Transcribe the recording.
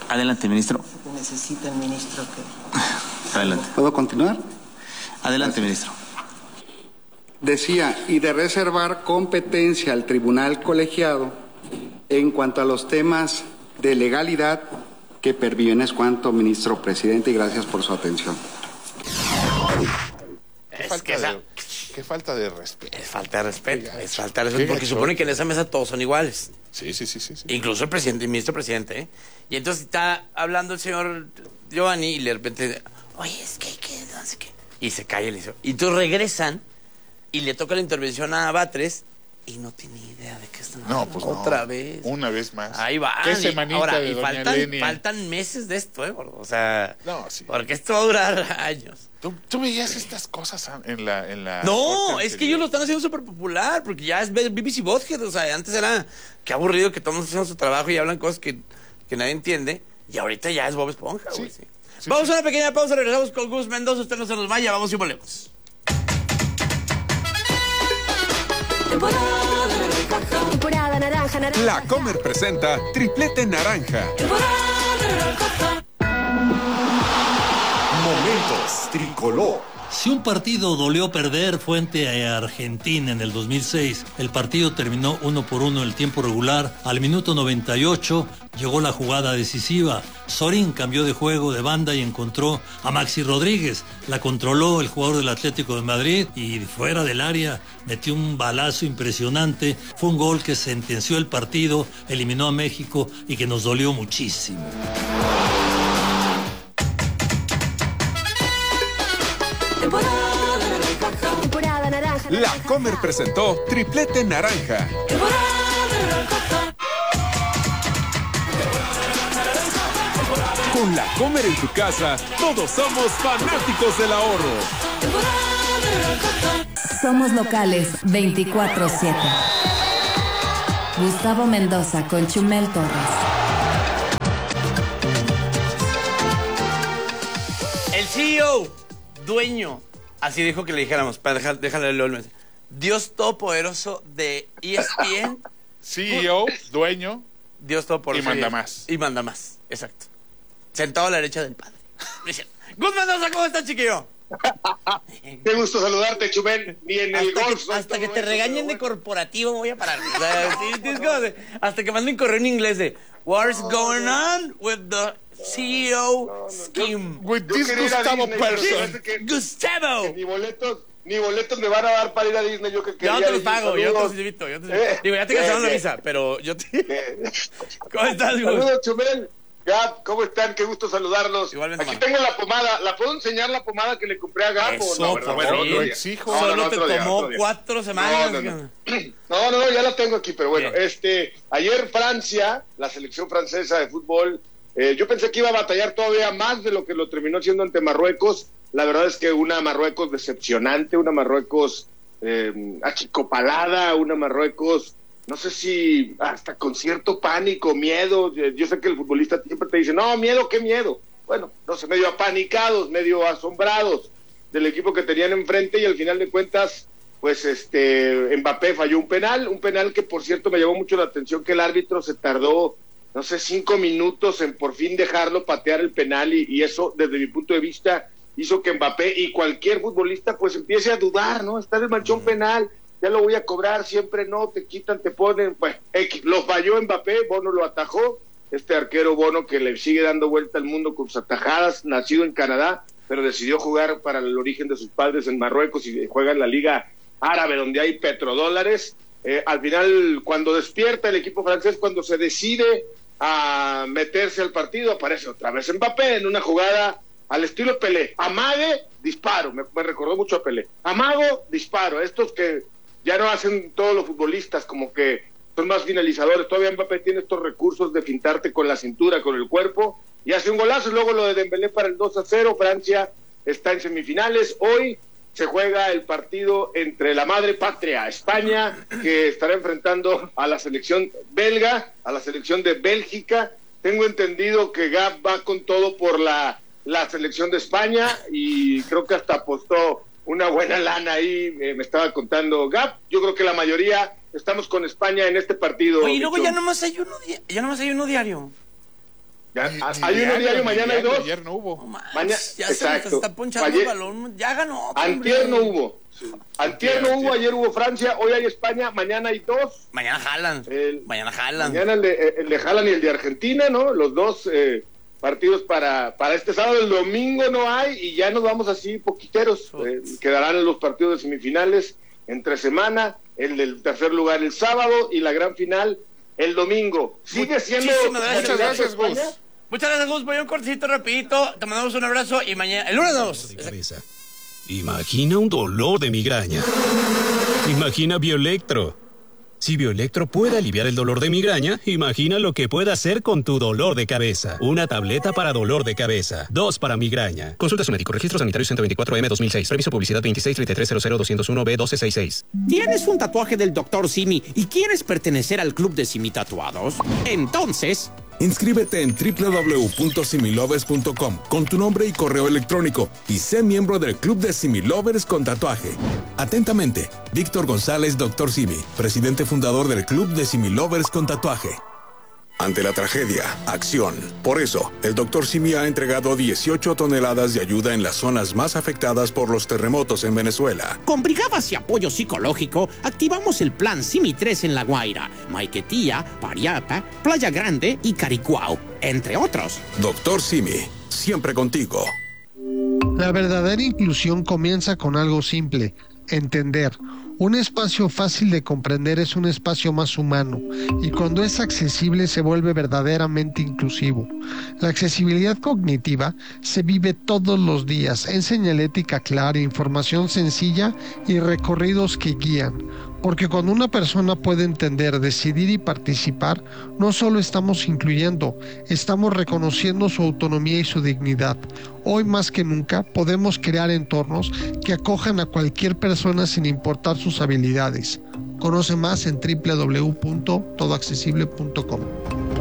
Adelante, ministro. Necesita el ministro que... Adelante. ¿Puedo continuar? Adelante, ministro. Decía, y de reservar competencia al tribunal colegiado en cuanto a los temas de legalidad que perviven. Es cuanto, ministro presidente, y gracias por su atención. Qué falta de respeto. Es falta de respeto, porque supone que en esa mesa todos son iguales. Sí. Incluso el presidente y ministro presidente, ¿eh? Y entonces está hablando el señor Giovanni y de repente, oye, es que no sé qué. Y se calla y y entonces regresan y le toca la intervención a Batres y no tiene idea de qué están hablando. No, pues otra no. vez. Una vez más. Ahí va. Qué semanita ahora, de y doña Lenia. faltan meses de esto, gordo. O sea, no, sí. Porque esto va a durar años. ¿Tú veías estas cosas en la No, es que ellos lo están haciendo súper popular, porque ya es BBC Bothead, o sea, antes era qué aburrido que todos haciendo su trabajo y hablan cosas que nadie entiende, y ahorita ya es Bob Esponja, güey. Sí. Vamos a una pequeña pausa, regresamos con Gus Mendoza, usted no se nos vaya, vamos y volvemos. Temporada naranja, naranja. La Comer presenta Triplete Naranja. Momentos Tricolor. Si un partido dolió perder fue ante Argentina en el 2006. El partido terminó 1-1 en el tiempo regular. Al minuto 98 llegó la jugada decisiva. Sorín cambió de juego de banda y encontró a Maxi Rodríguez. La controló el jugador del Atlético de Madrid y fuera del área metió un balazo impresionante. Fue un gol que sentenció el partido, eliminó a México y que nos dolió muchísimo. Temporada naranja. La Comer presentó Triplete Naranja. Con La Comer en tu casa, todos somos fanáticos del ahorro. Somos locales 24/7. Gustavo Mendoza con Chumel Torres. El CEO, dueño, así dijo que le dijéramos, para déjale leer el mensaje. Dios Todopoderoso de ESPN. CEO, dueño. Dios Todopoderoso. Y manda más. Y manda más, exacto. Sentado a la derecha del padre. Gus Mendoza, ¿cómo estás, chiquillo? Qué gusto saludarte, Chumel. Ni en el golf. Hasta que te regañen de corporativo voy a parar. O sea, hasta que manden correo en inglés de What's going on with the CEO scheme? With this Gustavo person. Gustavo. Ni boletos me van a dar para ir a Disney. Yo te los pago, yo te los invito. Digo, ya te cancelaron la visa, pero yo te... ¿Cómo estás, Gus? Saludos, Chumel. Gab, ¿cómo están? Qué gusto saludarlos. Igualmente, aquí tengo la pomada. ¿La puedo enseñar la pomada que le compré a Gab? Eso, solo te tomó 4 semanas. No, ya la tengo aquí, pero bueno. Ayer Francia, la selección francesa de fútbol, yo pensé que iba a batallar todavía más de lo que lo terminó haciendo ante Marruecos. La verdad es que una Marruecos decepcionante, una Marruecos achicopalada, una Marruecos... No sé si hasta con cierto pánico, miedo. Yo sé que el futbolista siempre te dice, no, miedo, ¿qué miedo? Bueno, no sé, medio apanicados, medio asombrados del equipo que tenían enfrente y al final de cuentas, pues Mbappé falló un penal que por cierto me llamó mucho la atención que el árbitro se tardó, no sé, 5 minutos en por fin dejarlo patear el penal y eso desde mi punto de vista hizo que Mbappé y cualquier futbolista pues empiece a dudar, ¿no? Está el manchón penal, ya lo voy a cobrar, siempre no, te quitan, te ponen, pues, lo falló Mbappé, Bono lo atajó, este arquero Bono que le sigue dando vuelta al mundo con sus atajadas, nacido en Canadá, pero decidió jugar para el origen de sus padres en Marruecos y juega en la Liga Árabe, donde hay petrodólares. Al final, cuando despierta el equipo francés, cuando se decide a meterse al partido, aparece otra vez Mbappé en una jugada al estilo Pelé, amague, disparo, me recordó mucho a Pelé, amago, disparo, estos que ya no hacen todos los futbolistas, como que son más finalizadores. Todavía Mbappé tiene estos recursos de fintarte con la cintura, con el cuerpo, y hace un golazo. Y luego lo de Dembélé para el 2-0. Francia está en semifinales. Hoy se juega el partido entre la madre patria, España, que estará enfrentando a la selección belga, a la selección de Bélgica. Tengo entendido que Gab va con todo por la selección de España, y creo que hasta apostó una buena lana ahí, me estaba contando Gab. Yo creo que la mayoría estamos con España en este partido. Oye, y luego ya nomás hay uno diario. Hay uno diario, mañana hay dos. Ayer no hubo. Ya se nos está ponchando el balón. Ya ganó. Antier no hubo. Antier no hubo, ayer hubo Francia, hoy hay España, mañana hay dos. Mañana Haaland. Mañana el de Haaland y el de Argentina, ¿no? Los dos partidos para este sábado. El domingo no hay y ya nos vamos así poquiteros. Quedarán los partidos de semifinales entre semana, el del tercer lugar el sábado y la gran final el domingo. Sigue siendo... Muchas gracias, Gus. Muchas gracias, Gus. Voy a un cortecito rapidito. Te mandamos un abrazo y mañana... El lunes nos... Imagina un dolor de migraña. Imagina Bioelectro. Si Bioelectro puede aliviar el dolor de migraña, imagina lo que puede hacer con tu dolor de cabeza. Una tableta para dolor de cabeza. 2 para migraña. Consulta a su médico. Registro sanitario 124M 2006. Permiso publicidad 2633000201B1266. ¿Tienes un tatuaje del Dr. Simi y quieres pertenecer al club de Simi Tatuados? Entonces... inscríbete en www.similovers.com con tu nombre y correo electrónico y sé miembro del Club de Similovers con tatuaje. Atentamente, Víctor González, Dr. Simi, presidente fundador del Club de Similovers con tatuaje. Ante la tragedia, acción. Por eso, el Dr. Simi ha entregado 18 toneladas de ayuda en las zonas más afectadas por los terremotos en Venezuela. Con brigadas y apoyo psicológico, activamos el plan Simi 3 en La Guaira, Maiquetía, Pariapa, Playa Grande y Caricuao, entre otros. Dr. Simi, siempre contigo. La verdadera inclusión comienza con algo simple: entender. Un espacio fácil de comprender es un espacio más humano, y cuando es accesible se vuelve verdaderamente inclusivo. La accesibilidad cognitiva se vive todos los días en señalética clara, información sencilla y recorridos que guían. Porque cuando una persona puede entender, decidir y participar, no solo estamos incluyendo, estamos reconociendo su autonomía y su dignidad. Hoy más que nunca podemos crear entornos que acojan a cualquier persona sin importar sus habilidades. Conoce más en www.todoaccesible.com.